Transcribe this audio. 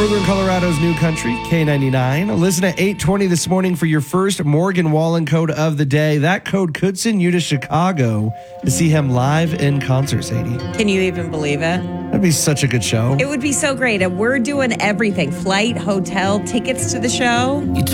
Northern Colorado's new country, K99. Listen at 8:20 this morning for your first Morgan Wallen code of the day. That code could send you to Chicago to see him live in concert, Sadie. Can you even believe it? That'd be such a good show. It would be so great. And we're doing everything. Flight, hotel, tickets to the show.